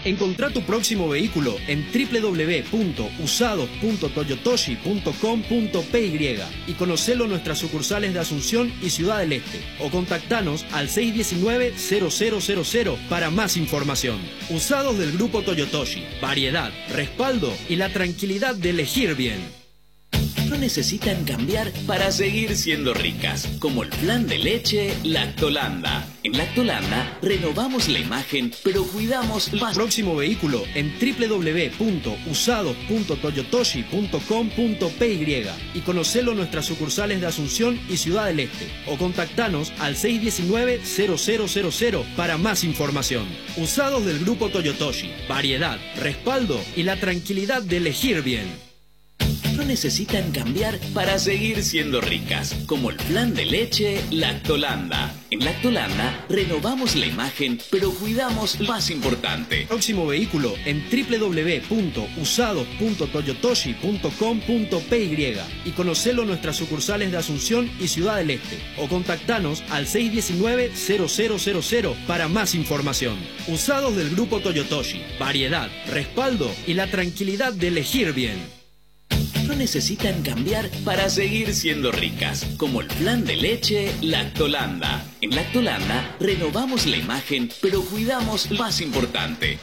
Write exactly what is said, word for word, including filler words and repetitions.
Encontrá tu próximo vehículo en doble u doble u doble u punto usados punto toyotoshi punto com punto p y y conocelo en nuestras sucursales de Asunción y Ciudad del Este o contactanos al seis uno nueve, cero cero cero cero para más información. Usados del Grupo Toyotoshi, variedad, respaldo y la tranquilidad de elegir bien. No necesitan cambiar para seguir siendo ricas, como el flan de leche Lactolanda. En Lactolanda renovamos la imagen, pero cuidamos más. Próximo vehículo en doble u doble u doble u punto usados punto toyotoshi punto com punto p y y conocelo en nuestras sucursales de Asunción y Ciudad del Este o contactanos al seis uno nueve, cero cero cero cero para más información. Usados del Grupo Toyotoshi, variedad, respaldo y la tranquilidad de elegir bien. No necesitan cambiar para seguir siendo ricas, como el flan de leche Lactolanda. En Lactolanda renovamos la imagen, pero cuidamos más importante. Próximo vehículo en doble u doble u doble u punto usados punto toyotoshi punto com punto p y y conocelo en nuestras sucursales de Asunción y Ciudad del Este o contactanos al seis uno nueve, cero cero cero cero para más información. Usados del Grupo Toyotoshi, variedad, respaldo y la tranquilidad de elegir bien. No necesitan cambiar para seguir siendo ricas, como el flan de leche Lactolanda. En Lactolanda renovamos la imagen, pero cuidamos más importante.